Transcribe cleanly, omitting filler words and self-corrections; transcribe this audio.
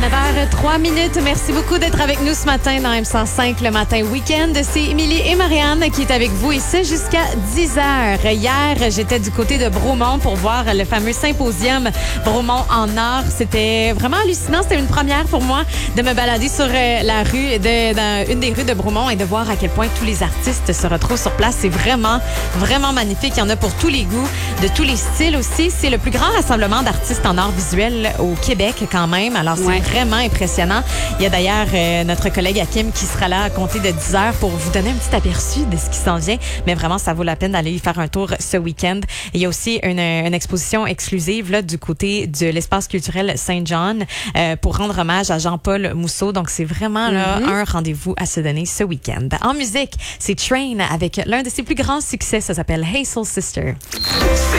9h03. Merci beaucoup d'être avec nous ce matin dans M105, le matin week-end. C'est Émilie et Marianne qui est avec vous et c'est jusqu'à 10h. Hier, j'étais du côté de Bromont pour voir le fameux symposium Bromont en art. C'était vraiment hallucinant. C'était une première pour moi de me balader sur la rue, dans une des rues de Bromont et de voir à quel point tous les artistes se retrouvent sur place. C'est vraiment, vraiment magnifique. Il y en a pour tous les goûts, de tous les styles aussi. C'est le plus grand rassemblement d'artistes en art visuel au Québec quand même. Alors, c'est vraiment impressionnant. Il y a d'ailleurs notre collègue Hakim qui sera là à compter de 10h pour vous donner un petit aperçu de ce qui s'en vient. Mais vraiment, ça vaut la peine d'aller y faire un tour ce week-end. Et il y a aussi une exposition exclusive là, du côté de l'espace culturel Saint-John pour rendre hommage à Jean-Paul Mousseau. Donc, c'est vraiment là un rendez-vous à se donner ce week-end. En musique, c'est Train avec l'un de ses plus grands succès. Ça s'appelle Hey Soul Sister.